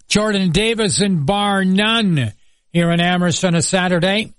Jordan Davison, bar none, here in Amherst on a Saturday.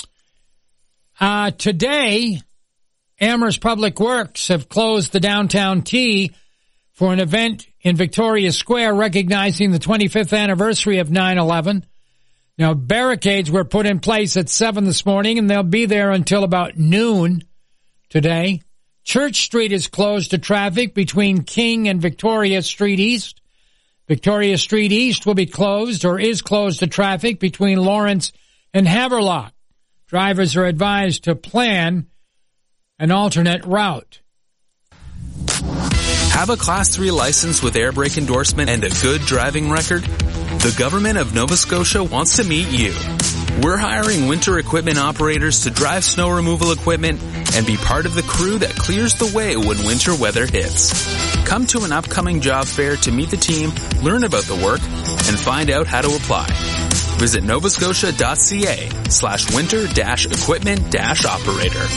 Today, Amherst Public Works have closed the downtown T for an event in Victoria Square recognizing the 25th anniversary of 9/11. Now, barricades were put in place at 7 this morning, and they'll be there until about noon today. Church Street is closed to traffic between King and Victoria Street East. Victoria Street East will be closed or is closed to traffic between Lawrence and Haverlock. Drivers are advised to plan an alternate route. Have a Class 3 license with air brake endorsement and a good driving record? The government of Nova Scotia wants to meet you. We're hiring winter equipment operators to drive snow removal equipment and be part of the crew that clears the way when winter weather hits. Come to an upcoming job fair to meet the team, learn about the work, and find out how to apply. Visit novascotia.ca/winter-equipment-operator.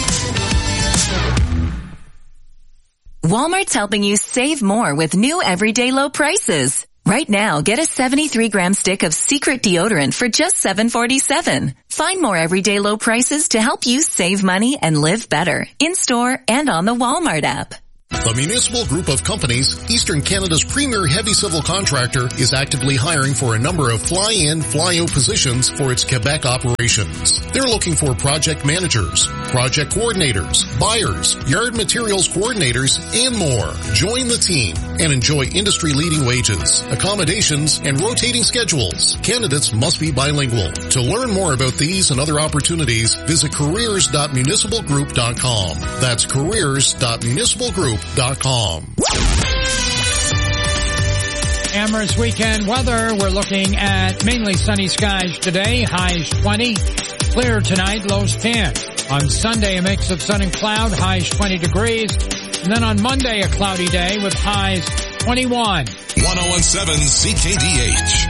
Walmart's helping you save more with new everyday low prices. Right now, get a 73-gram stick of Secret deodorant for just $7.47. Find more everyday low prices to help you save money and live better in-store and on the Walmart app. The Municipal Group of Companies, Eastern Canada's premier heavy civil contractor, is actively hiring for a number of fly-in, fly-out positions for its Quebec operations. They're looking for project managers, project coordinators, buyers, yard materials coordinators, and more. Join the team and enjoy industry-leading wages, accommodations, and rotating schedules. Candidates must be bilingual. To learn more about these and other opportunities, visit careers.municipalgroup.com. That's careers.municipalgroup.com. Amherst weekend weather. We're looking at mainly sunny skies today. Highs 20. Clear tonight. Lows 10. On Sunday, a mix of sun and cloud. Highs 20 degrees. And then on Monday, a cloudy day with highs 21. 1017 CKDH.